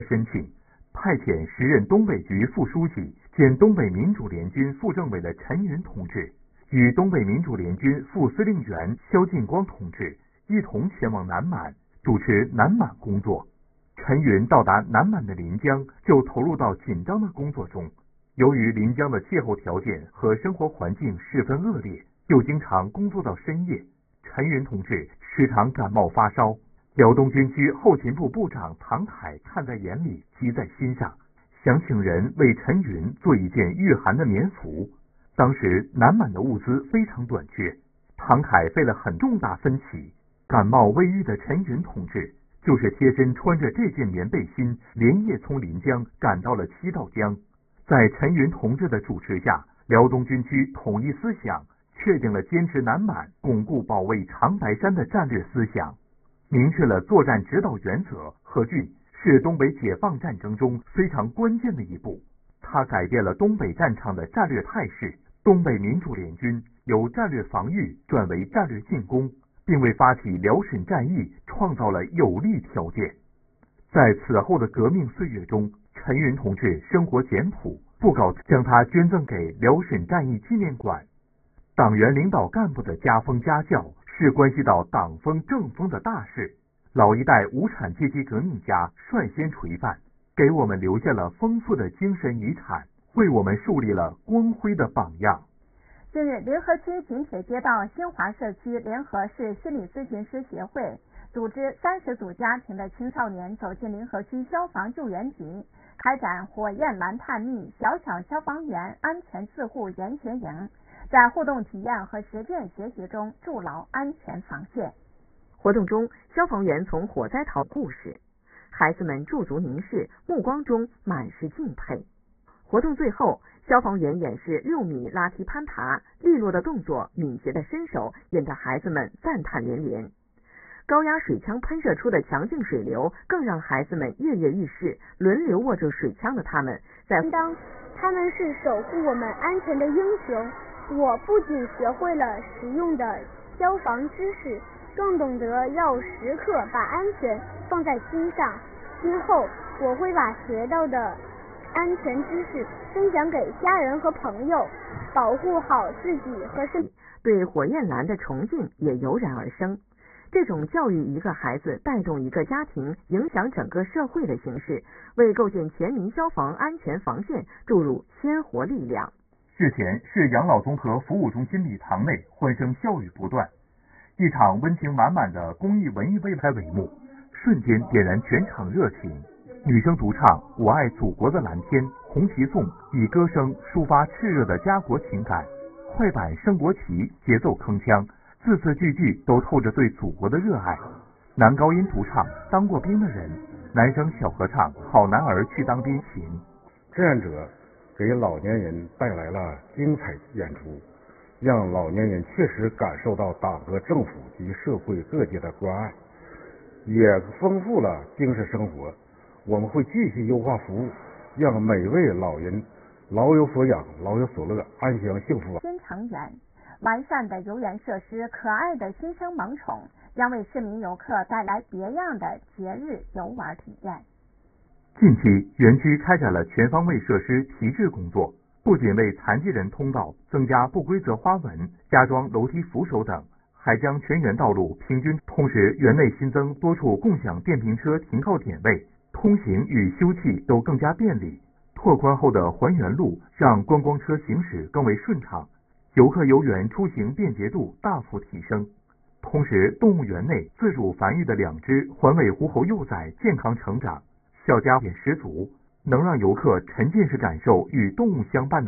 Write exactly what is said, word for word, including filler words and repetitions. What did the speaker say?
申请派遣时任东北局副书记兼东北民主联军副政委的陈云同志，与东北民主联军副司令员肖劲光同志一同前往南满，主持南满工作。陈云到达南满的临江，就投入到紧张的工作中。由于临江的气候条件和生活环境十分恶劣，又经常工作到深夜，陈云同志时常感冒发烧。辽东军区后勤部部长唐凯看在眼里，急在心上，想请人为陈云做一件御寒的棉服。当时南满的物资非常短缺，唐凯费了很重大分歧。感冒未愈的陈云同志就是贴身穿着这件棉背心，连夜从临江赶到了七道江。在陈云同志的主持下，辽东军区统一思想，确定了坚持南满、巩固保卫长白山的战略思想，明确了作战指导原则和据是东北解放战争中非常关键的一步。它改变了东北战场的战略态势，东北民主联军由战略防御转为战略进攻，并为发起辽沈战役创造了有利条件。在此后的革命岁月中，陈云同志生活简朴，不搞将他捐赠给辽沈战役纪念馆。党员领导干部的家风家教是关系到党风政风的大事，老一代无产阶级革命家率先垂范，给我们留下了丰富的精神遗产，为我们树立了光辉的榜样。 近日，临河区锦铁街道新华社区联合市心理咨询师协会组织三十组家庭的青少年走进临河区消防救援局，开展火焰蓝探秘小小消防员安全自护研学营，在互动体验和实践学习中筑牢安全防线。 活动中，消防员从火灾逃故事，孩子们驻足凝视，目光中满是敬佩。活动最后，消防员演示六米拉梯攀爬，利落的动作，敏捷的身手，引得孩子们赞叹连连。高压水枪喷射出的强劲水流，更让孩子们跃跃欲试。轮流握住水枪的他们，在当他们是守护我们安全的英雄。我不仅学会了实用的消防知识，更懂得要时刻把安全放在心上。今后我会把学到的安全知识分享给家人和朋友，保护好自己和身体。 对火焰蓝的崇敬也油然而生。这种教育一个孩子、带动一个家庭、影响整个社会的形式，为构建全民消防安全防线注入鲜活力量。 日前，市养老综合服务中心礼堂内欢声笑语不断，一场温情满满的公益文艺未来帷幕，瞬间点燃全场热情。女生独唱《我爱祖国的蓝天》，红旗颂以歌声抒发炽热的家国情感，快板升国旗，节奏铿锵，字字句句都透着对祖国的热爱。男高音独唱《当过兵的人》，男生小合唱《好男儿去当兵行》。 志愿者给老年人带来了精彩演出，让老年人确实感受到党和政府及社会各界的关爱，也丰富了精神生活。我们会继续优化服务，让每位老人老有所养，老有所乐，安享幸福。 新成员完善的游园设施，可爱的新生萌宠，将为市民游客带来别样的节日游玩体验。 近期，园区开展了全方位设施提质工作，不仅为残疾人通道增加不规则花纹、加装楼梯扶手等，还将全园道路平均，同时园内新增多处共享电瓶车停靠点位，通行与休憩都更加便利。拓宽后的环园路让观光车行驶更为顺畅，游客游园出行便捷度大幅提升。同时，动物园内自主繁育的两只环尾狐猴幼崽健康成长，小家也十足，能让游客沉浸式感受与动物相伴的